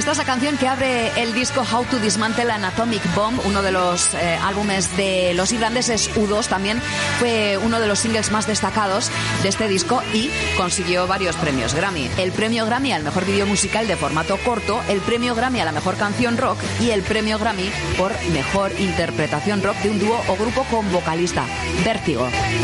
Esta es la canción que abre el disco How to Dismantle an Atomic Bomb, uno de los álbumes de los irlandeses U2. También fue uno de los singles más destacados de este disco y consiguió varios premios Grammy. El premio Grammy al mejor vídeo musical de formato corto, el premio Grammy a la mejor canción rock y el premio Grammy por mejor interpretación rock de un dúo o grupo con vocalista, Vértigo.